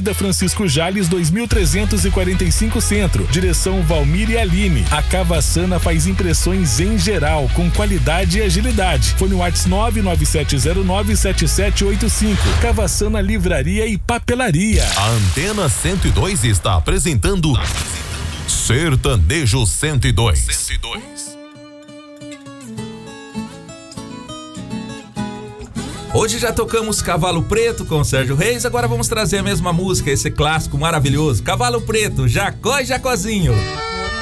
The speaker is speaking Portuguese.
Avenida Francisco Jales, 2345 Centro. Direção Valmir e Aline. A Cavassana faz impressões em geral, com qualidade e agilidade. Fone WhatsApp 997097785. Cavassana Livraria e Papelaria. A Antena 102 está apresentando Sertanejo 102. Hoje já tocamos Cavalo Preto com o Sérgio Reis, agora vamos trazer a mesma música, esse clássico maravilhoso, Cavalo Preto, Jacó e Jacozinho.